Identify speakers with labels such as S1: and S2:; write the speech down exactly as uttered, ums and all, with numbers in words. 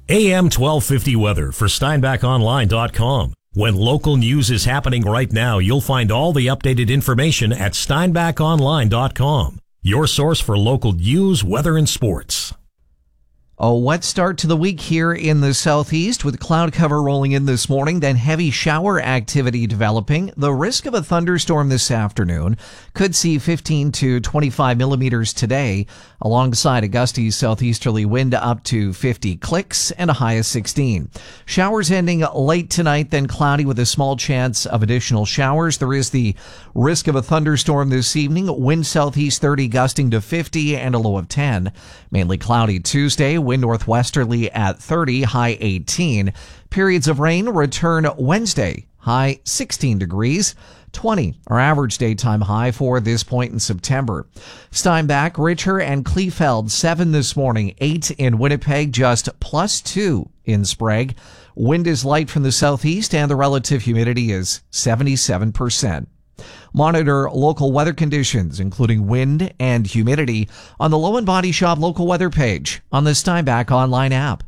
S1: A M twelve fifty weather for Steinbach Online dot com. When local news is happening right now, you'll find all the updated information at Steinbach Online dot com. Your source for local news, weather, and sports.
S2: A wet start to the week here in the southeast with cloud cover rolling in this morning, then heavy shower activity developing. The risk of a thunderstorm this afternoon could see fifteen to twenty-five millimeters today, alongside a gusty southeasterly wind up to fifty clicks and a high of sixteen. Showers ending late tonight, then cloudy with a small chance of additional showers. There is the risk of a thunderstorm this evening. Wind southeast thirty gusting to fifty and a low of ten. Mainly cloudy Tuesday. Wind northwesterly at thirty, high eighteen. Periods of rain return Wednesday, high sixteen degrees. twenty, our average daytime high for this point in September. Steinbach, Richer, and Kleefeld, seven this morning, eight in Winnipeg, just plus two in Sprague. Wind is light from the southeast and the relative humidity is seventy-seven percent. Monitor local weather conditions, including wind and humidity, on the Low and Body Shop local weather page on the Steinbach Online app.